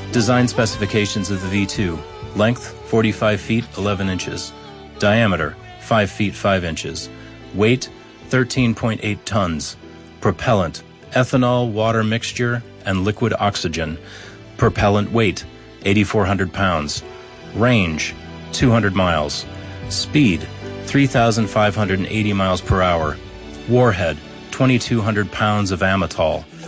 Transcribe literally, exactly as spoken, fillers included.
Design specifications of the V two. Length, forty-five feet, eleven inches. Diameter, five feet, five inches. Weight, thirteen point eight tons. Propellant, ethanol, water mixture, and liquid oxygen. Propellant weight, eighty-four hundred pounds. Range, two hundred miles. Speed, three thousand five hundred eighty miles per hour. Warhead, twenty-two hundred pounds of amytal.